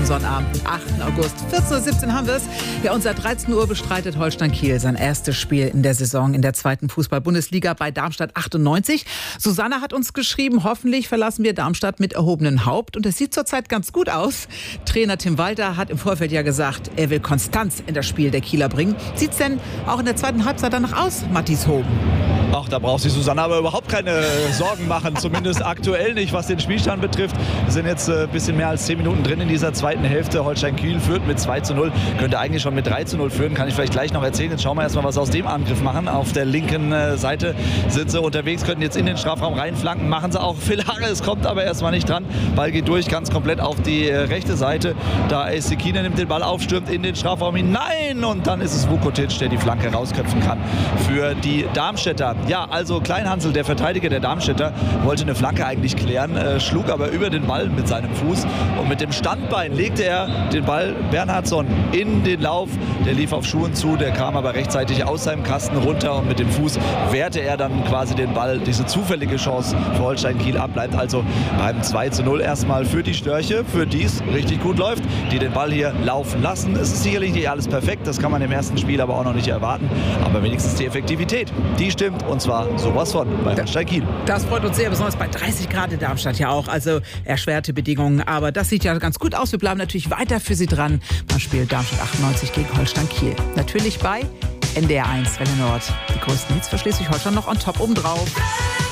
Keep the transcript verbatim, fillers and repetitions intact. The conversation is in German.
am Sonnabend, achten August. vierzehn Uhr siebzehn haben wir es. Ja, und seit dreizehn Uhr bestreitet Holstein Kiel sein erstes Spiel in der Saison in der zweiten Fußball-Bundesliga bei Darmstadt achtundneunzig. Susanne hat uns geschrieben, hoffentlich verlassen wir Darmstadt mit erhobenem Haupt. Und es sieht zurzeit ganz gut aus. Trainer Tim Walter hat im Vorfeld ja gesagt, er will Konstanz in das Spiel der Kieler bringen. Sieht's denn auch in der zweiten Halbzeit danach aus, Matthias Hoben? Ach, da braucht sich Susanne aber überhaupt keine Sorgen machen, zumindest aktuell nicht, was den Spielstand betrifft. Wir sind jetzt ein äh, bisschen mehr als zehn Minuten drin in dieser zweiten Hälfte. Holstein Kiel führt mit zwei zu null, könnte eigentlich schon mit drei zu null führen, kann ich vielleicht gleich noch erzählen. Jetzt schauen wir erstmal, was sie aus dem Angriff machen. Auf der linken äh, Seite sind sie unterwegs, könnten jetzt in den Strafraum reinflanken, machen sie auch. Phil Harris kommt aber erstmal nicht dran. Ball geht durch, ganz komplett auf die äh, rechte Seite. Da ist Sekine, nimmt den Ball auf, stürmt in den Strafraum hinein und dann ist es Vukotic, der die Flanke rausköpfen kann für die Darmstädter. Ja, also Kleinhansel, der Verteidiger der Darmstädter, wollte eine Flanke eigentlich klären, äh, schlug aber über den Ball mit seinem Fuß und mit dem Standbein legte er den Ball Bernhardsson in den Lauf. Der lief auf Schuhen zu, der kam aber rechtzeitig aus seinem Kasten runter und mit dem Fuß wehrte er dann quasi den Ball. Diese zufällige Chance für Holstein Kiel ab, bleibt also beim zwei zu null erstmal für die Störche, für die es richtig gut läuft, die den Ball hier laufen lassen. Es ist sicherlich nicht alles perfekt, das kann man im ersten Spiel aber auch noch nicht erwarten, aber wenigstens die Effektivität, die stimmt und zwar sowas von bei Holstein Kiel. Das freut uns sehr, besonders bei dreißig Grad in Darmstadt ja auch, also erschwerte Bedingungen, aber das sieht ja ganz gut aus. Wir bleiben natürlich weiter für Sie dran beim Spiel Darmstadt achtundneunzig gegen Holstein Kiel. Natürlich bei N D R eins Welle Nord. Die größten Hits für Schleswig-Holstein noch on top obendrauf.